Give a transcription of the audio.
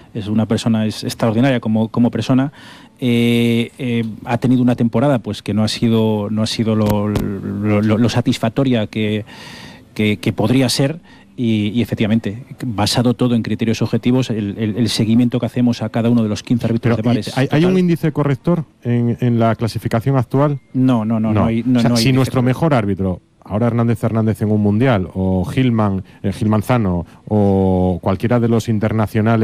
es una persona extraordinaria como persona. Ha tenido una temporada pues que no ha sido lo satisfactoria que podría ser. Y efectivamente, basado todo en criterios objetivos, el seguimiento que hacemos a cada uno de los 15 árbitros de VAR. ¿Hay un índice corrector en la clasificación actual? No hay. Si nuestro mejor árbitro, ahora Hernández en un mundial, o Gil Manzano, o cualquiera de los internacionales